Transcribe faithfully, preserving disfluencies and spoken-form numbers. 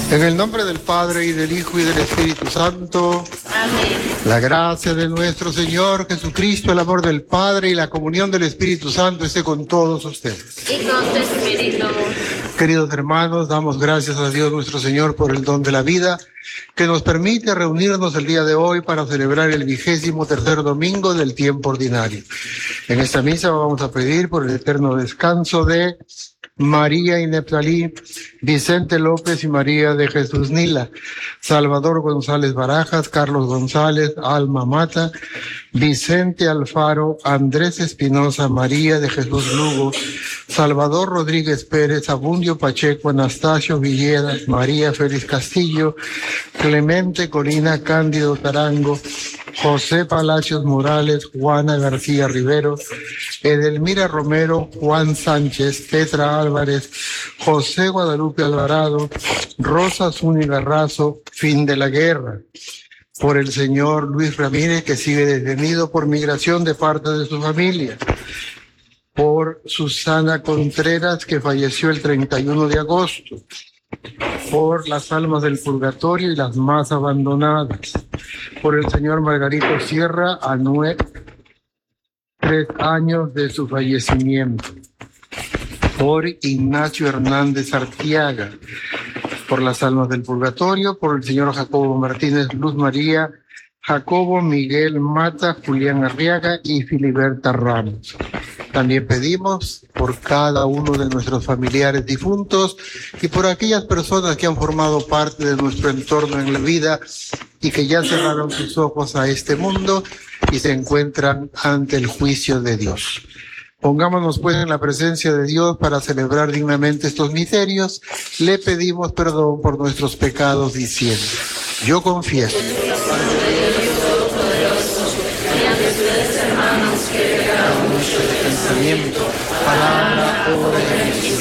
En el nombre del Padre, y del Hijo, y del Espíritu Santo. Amén. La gracia de nuestro Señor Jesucristo, el amor del Padre y la comunión del Espíritu Santo esté con todos ustedes. Y con tu espíritu. Queridos hermanos, damos gracias a Dios nuestro Señor por el don de la vida, que nos permite reunirnos el día de hoy para celebrar el vigésimo tercer domingo del tiempo ordinario. En esta misa vamos a pedir por el eterno descanso de María y Neftalí, Vicente López y María de Jesús Nila, Salvador González Barajas, Carlos González, Alma Mata, Vicente Alfaro, Andrés Espinosa, María de Jesús Lugo, Salvador Rodríguez Pérez, Abundio Pacheco, Anastasio Villedas, María Félix Castillo, Clemente Corina Cándido Tarango, José Palacios Morales, Juana García Rivero, Edelmira Romero, Juan Sánchez, Petra Álvarez, José Guadalupe Alvarado, Rosa Zúñiga Razo, fin de la guerra. Por el señor Luis Ramírez, que sigue detenido por migración de parte de su familia. Por Susana Contreras, que falleció el treinta y uno de agosto. Por las almas del purgatorio y las más abandonadas. Por el señor Margarito Sierra, a nueve, tres años de su fallecimiento. Por Ignacio Hernández Artiaga. Por las almas del purgatorio, por el señor Jacobo Martínez Luz María, Jacobo Miguel Mata, Julián Arriaga y Filiberta Ramos. También pedimos por cada uno de nuestros familiares difuntos y por aquellas personas que han formado parte de nuestro entorno en la vida y que ya cerraron sus ojos a este mundo y se encuentran ante el juicio de Dios. Pongámonos pues en la presencia de Dios para celebrar dignamente estos misterios. Le pedimos perdón por nuestros pecados diciendo: yo confieso pensamiento, palabra, obra y